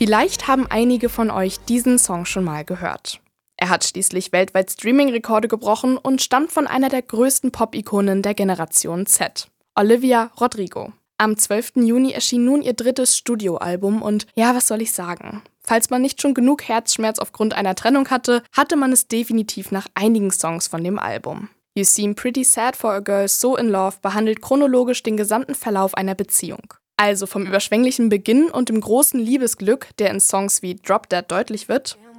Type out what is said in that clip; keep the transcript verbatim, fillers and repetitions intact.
Vielleicht haben einige von euch diesen Song schon mal gehört. Er hat schließlich weltweit Streaming-Rekorde gebrochen und stammt von einer der größten Pop-Ikonen der Generation Z, Olivia Rodrigo. Am zwölften Juni erschien nun ihr drittes Studioalbum und ja, was soll ich sagen? Falls man nicht schon genug Herzschmerz aufgrund einer Trennung hatte, hatte man es definitiv nach einigen Songs von dem Album. You Seem Pretty Sad for a Girl So in Love behandelt chronologisch den gesamten Verlauf einer Beziehung. Also vom überschwänglichen Beginn und dem großen Liebesglück, der in Songs wie Drop Dead deutlich wird,